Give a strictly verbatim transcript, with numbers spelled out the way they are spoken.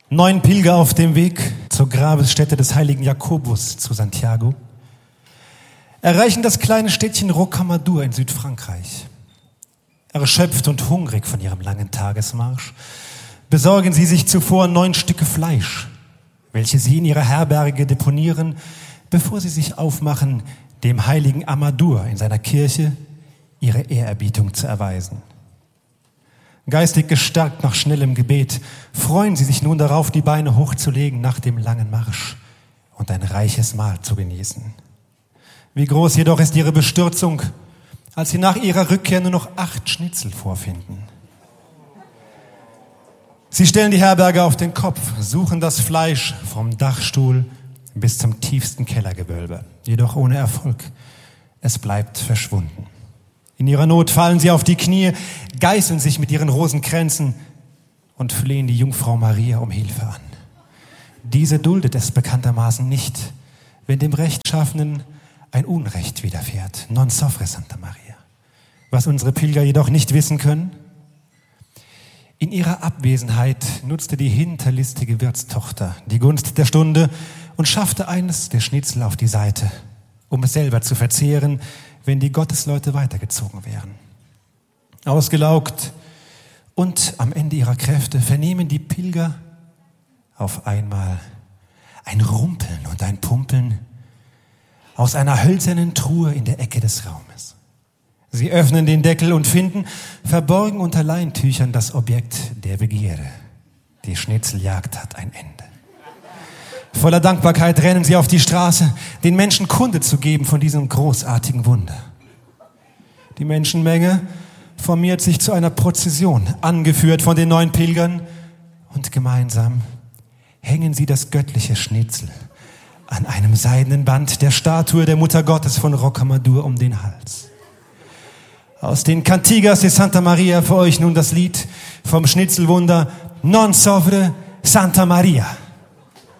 Neun Pilger auf dem Weg zur Grabesstätte des heiligen Jakobus zu Santiago erreichen das kleine Städtchen Rocamadour in Südfrankreich. Erschöpft und hungrig von ihrem langen Tagesmarsch besorgen sie sich zuvor neun Stücke Fleisch, welche sie in ihrer Herberge deponieren, bevor sie sich aufmachen, dem heiligen Amadur in seiner Kirche ihre Ehrerbietung zu erweisen. Geistig gestärkt nach schnellem Gebet freuen sie sich nun darauf, die Beine hochzulegen nach dem langen Marsch und ein reiches Mahl zu genießen. Wie groß jedoch ist ihre Bestürzung, als sie nach ihrer Rückkehr nur noch acht Schnitzel vorfinden. Sie stellen die Herberge auf den Kopf, suchen das Fleisch vom Dachstuhl bis zum tiefsten Kellergewölbe, jedoch ohne Erfolg. Es bleibt verschwunden. In ihrer Not fallen sie auf die Knie, geißeln sich mit ihren Rosenkränzen und flehen die Jungfrau Maria um Hilfe an. Diese duldet es bekanntermaßen nicht, wenn dem Rechtschaffenen ein Unrecht widerfährt. Non soffre Santa Maria. Was unsere Pilger jedoch nicht wissen können: In ihrer Abwesenheit nutzte die hinterlistige Wirtstochter die Gunst der Stunde und schaffte eines der Schnitzel auf die Seite, um es selber zu verzehren, wenn die Gottesleute weitergezogen wären. Ausgelaugt und am Ende ihrer Kräfte vernehmen die Pilger auf einmal ein Rumpeln und ein Pumpeln aus einer hölzernen Truhe in der Ecke des Raumes. Sie öffnen den Deckel und finden, verborgen unter Leintüchern, das Objekt der Begierde. Die Schnitzeljagd hat ein Ende. Voller Dankbarkeit rennen sie auf die Straße, den Menschen Kunde zu geben von diesem großartigen Wunder. Die Menschenmenge formiert sich zu einer Prozession, angeführt von den neun Pilgern, und gemeinsam hängen sie das göttliche Schnitzel an einem seidenen Band der Statue der Mutter Gottes von Rocamadour um den Hals. Aus den Cantigas de Santa Maria für euch nun das Lied vom Schnitzelwunder Non soffre Santa Maria.